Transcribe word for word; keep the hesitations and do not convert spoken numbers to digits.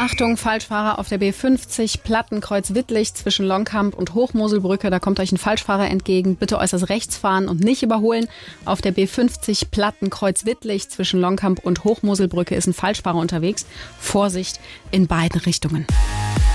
Achtung, Falschfahrer auf der B fünfzig, Plattenkreuz Wittlich zwischen Longkamp und Hochmoselbrücke. Da kommt euch ein Falschfahrer entgegen. Bitte äußerst rechts fahren und nicht überholen. Auf der B fünfzig, Plattenkreuz Wittlich zwischen Longkamp und Hochmoselbrücke ist ein Falschfahrer unterwegs. Vorsicht in beiden Richtungen.